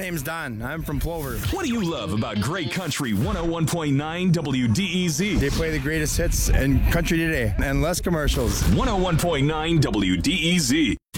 name's Don. I'm from Plover. What do you love about Great Country 101.9 WDEZ? They play the greatest hits in country today and less commercials. 101.9 WDEZ.